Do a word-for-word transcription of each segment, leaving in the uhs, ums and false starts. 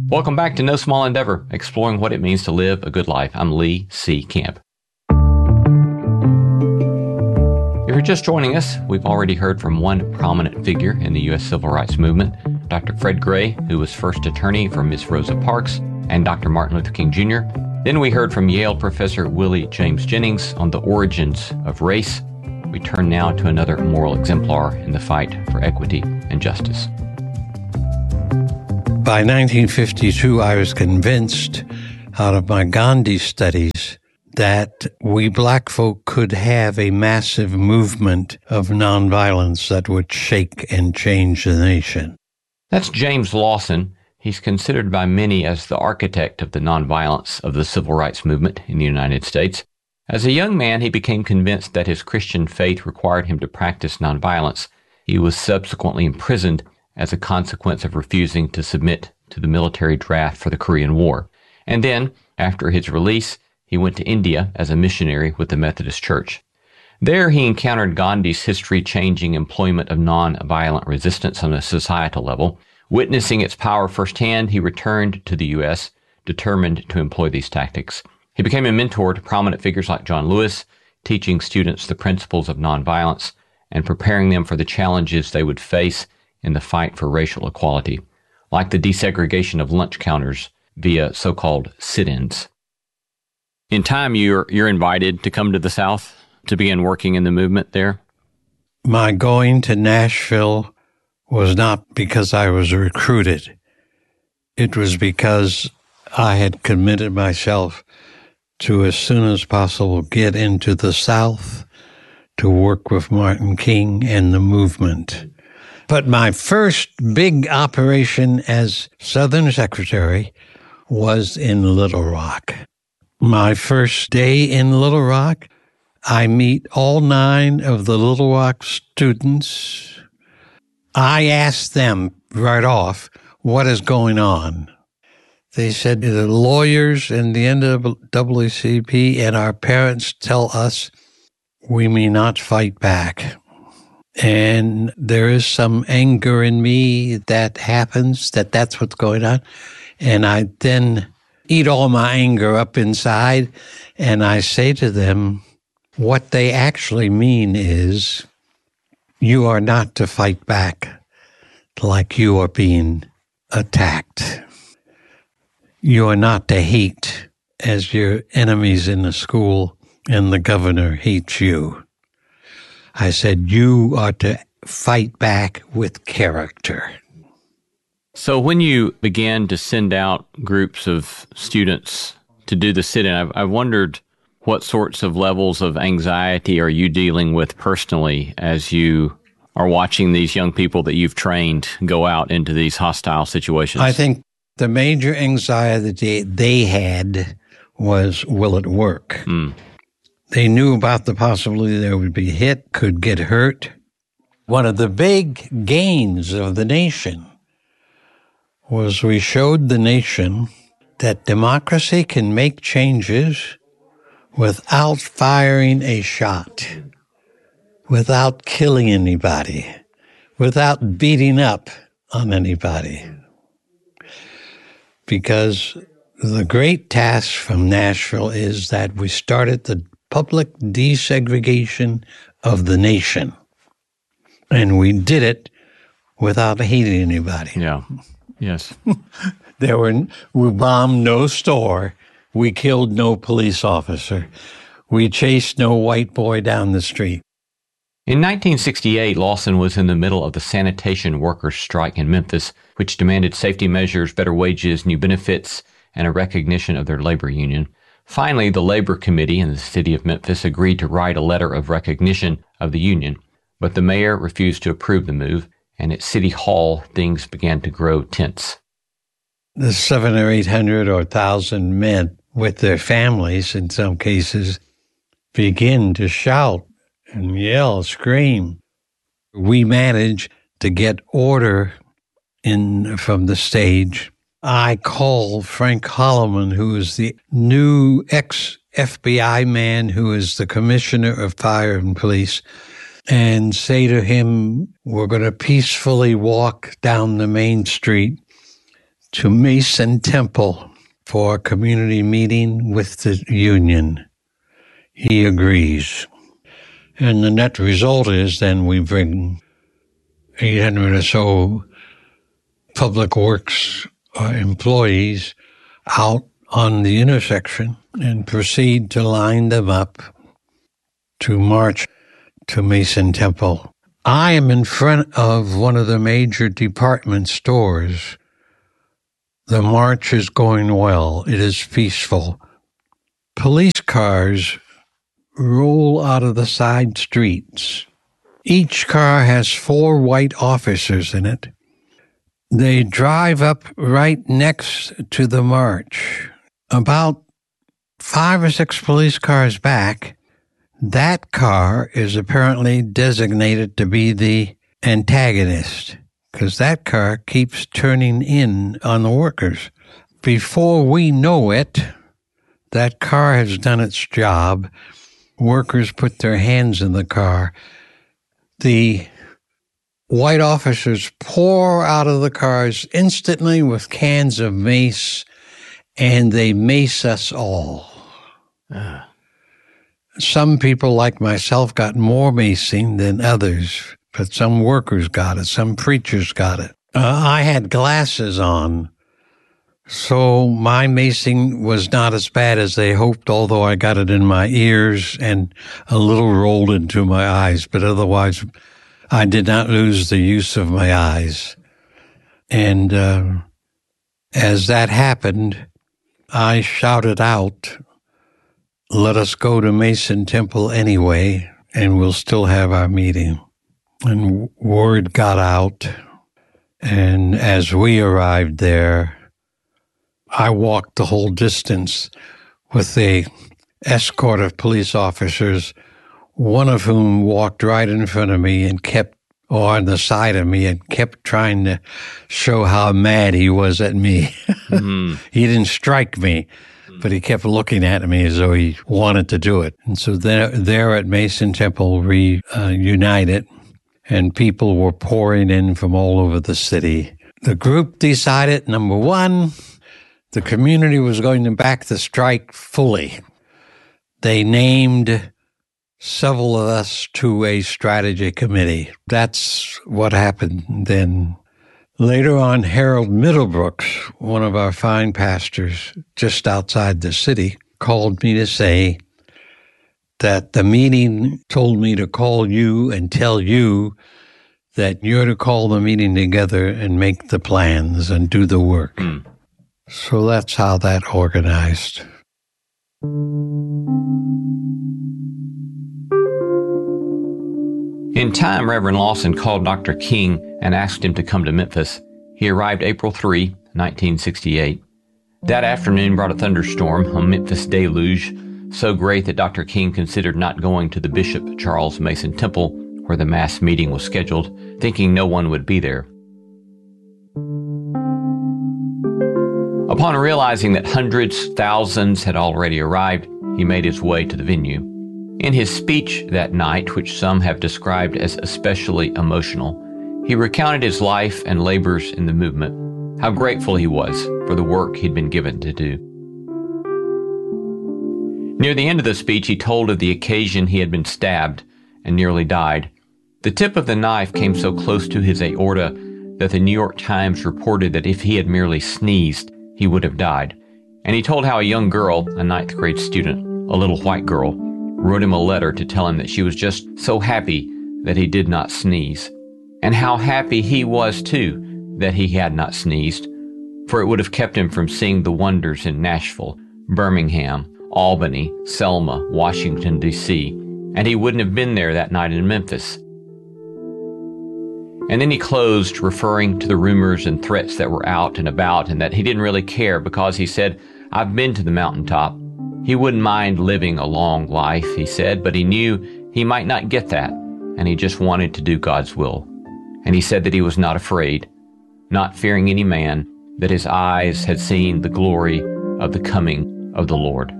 Welcome back to No Small Endeavor, exploring what it means to live a good life. I'm Lee C. Camp. If you're just joining us, we've already heard from one prominent figure in the U S civil rights movement, Doctor Fred Gray, who was first attorney for Miss Rosa Parks, and Doctor Martin Luther King Junior Then we heard from Yale professor Willie James Jennings on the origins of race. We turn now to another moral exemplar in the fight for equity and justice. By nineteen fifty-two, I was convinced, out of my Gandhi studies, that we black folk could have a massive movement of nonviolence that would shake and change the nation. That's James Lawson. He's considered by many as the architect of the nonviolence of the civil rights movement in the United States. As a young man, he became convinced that his Christian faith required him to practice nonviolence. He was subsequently imprisoned as a consequence of refusing to submit to the military draft for the Korean War. And then, after his release, he went to India as a missionary with the Methodist Church. There, he encountered Gandhi's history-changing employment of non-violent resistance on a societal level. Witnessing its power firsthand, he returned to the U S, determined to employ these tactics. He became a mentor to prominent figures like John Lewis, teaching students the principles of nonviolence and preparing them for the challenges they would face in the fight for racial equality, like the desegregation of lunch counters via so-called sit-ins. In time, you're you're invited to come to the South to begin working in the movement there? My going to Nashville was not because I was recruited. It was because I had committed myself to, as soon as possible, get into the South to work with Martin King and the movement. But my first big operation as Southern Secretary was in Little Rock. My first day in Little Rock, I meet all nine of the Little Rock students. I asked them right off, what is going on? They said, the lawyers and the N double A C P and our parents tell us we may not fight back. And there is some anger in me that happens, that that's what's going on. And I then eat all my anger up inside, and I say to them, what they actually mean is, you are not to fight back like you are being attacked. You are not to hate as your enemies in the school and the governor hates you. I said, you are to fight back with character. So when you began to send out groups of students to do the sit-in, I've, I've wondered what sorts of levels of anxiety are you dealing with personally as you are watching these young people that you've trained go out into these hostile situations? I think the major anxiety they had was, will it work? Mm. They knew about the possibility they would be hit, could get hurt. One of the big gains of the nation was we showed the nation that democracy can make changes without firing a shot, without killing anybody, without beating up on anybody. Because the great task from Nashville is that we started the public desegregation of the nation. And we did it without hating anybody. Yeah. Yes. There were, we bombed no store. We killed no police officer. We chased no white boy down the street. In nineteen sixty-eight, Lawson was in the middle of the sanitation workers' strike in Memphis, which demanded safety measures, better wages, new benefits, and a recognition of their labor union. Finally, the Labor Committee in the city of Memphis agreed to write a letter of recognition of the union, but the mayor refused to approve the move, and at City Hall, things began to grow tense. The seven or eight hundred or thousand men with their families, in some cases, begin to shout and yell, scream. We managed to get order in from the stage. I called Frank Holloman, who is the new ex-F B I man who is the commissioner of fire and police, and say to him, we're going to peacefully walk down the main street to Mason Temple for a community meeting with the union. He agrees. And the net result is then we bring eight hundred or so public works uh, employees out on the intersection and proceed to line them up to march to Mason Temple. I am in front of one of the major department stores. The march is going well. It is peaceful. Police cars roll out of the side streets. Each car has four white officers in it. They drive up right next to the march. About five or six police cars back, that car is apparently designated to be the antagonist, because that car keeps turning in on the workers. Before we know it, that car has done its job. Workers put their hands in the car. The white officers pour out of the cars instantly with cans of mace, and they mace us all. Uh. Some people like myself got more macing than others, but some workers got it, some preachers got it. Uh, I had glasses on, so my macing was not as bad as they hoped, although I got it in my ears and a little rolled into my eyes, but otherwise I did not lose the use of my eyes. And uh, as that happened, I shouted out, "Let us go to Mason Temple anyway, and we'll still have our meeting." And word got out, and as we arrived there, I walked the whole distance with a escort of police officers, one of whom walked right in front of me and kept, or on the side of me, and kept trying to show how mad he was at me. Mm-hmm. He didn't strike me, but he kept looking at me as though he wanted to do it. And so there, there at Mason Temple, we uh, united, and people were pouring in from all over the city. The group decided, number one, the community was going to back the strike fully. They named several of us to a strategy committee. That's what happened then. Later on, Harold Middlebrooks, one of our fine pastors just outside the city, called me to say that the meeting told me to call you and tell you that you're to call the meeting together and make the plans and do the work. Mm. So that's how that organized. In time, Reverend Lawson called Doctor King and asked him to come to Memphis. He arrived April third, nineteen sixty-eight. That afternoon brought a thunderstorm, a Memphis deluge, so great that Doctor King considered not going to the Bishop Charles Mason Temple, where the mass meeting was scheduled, thinking no one would be there. Upon realizing that hundreds, thousands had already arrived, he made his way to the venue. In his speech that night, which some have described as especially emotional, he recounted his life and labors in the movement, how grateful he was for the work he'd been given to do. Near the end of the speech, he told of the occasion he had been stabbed and nearly died. The tip of the knife came so close to his aorta that the New York Times reported that if he had merely sneezed, he would have died. And he told how a young girl, a ninth grade student, a little white girl, wrote him a letter to tell him that she was just so happy that he did not sneeze, and how happy he was, too, that he had not sneezed, for it would have kept him from seeing the wonders in Nashville, Birmingham, Albany, Selma, Washington, D C, and he wouldn't have been there that night in Memphis. And then he closed, referring to the rumors and threats that were out and about, and that he didn't really care because he said, "I've been to the mountaintop." He wouldn't mind living a long life, he said, but he knew he might not get that, and he just wanted to do God's will. And he said that he was not afraid, not fearing any man, that his eyes had seen the glory of the coming of the Lord.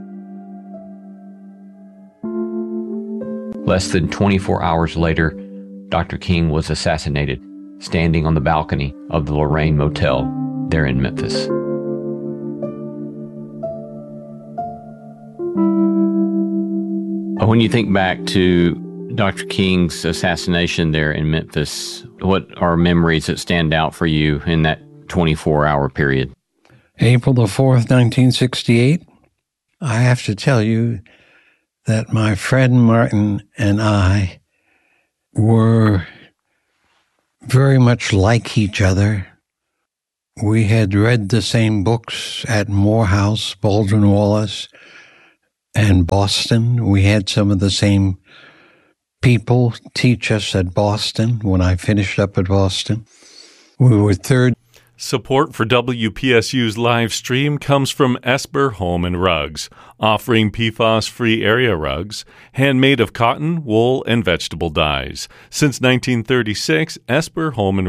Less than twenty-four hours later, Doctor King was assassinated, standing on the balcony of the Lorraine Motel there in Memphis. When you think back to Doctor King's assassination there in Memphis, what are memories that stand out for you in that twenty-four hour period? April the fourth, nineteen sixty-eight. I have to tell you that my friend Martin and I were very much like each other. We had read the same books at Morehouse, Baldwin Wallace, and Boston. We had some of the same people teach us at Boston when I finished up at Boston. We were third. Support for W P S U's live stream comes from Esper Home and Rugs, offering P FAS-free area rugs, handmade of cotton, wool, and vegetable dyes. Since nineteen thirty-six, Esper Home and